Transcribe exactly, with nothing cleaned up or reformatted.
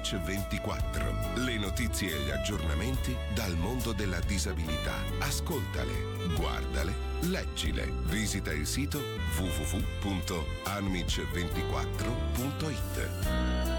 Amic ventiquattro. Le notizie e gli aggiornamenti dal mondo della disabilità. Ascoltale, guardale, leggile. Visita il sito w w w punto amic ventiquattro punto it.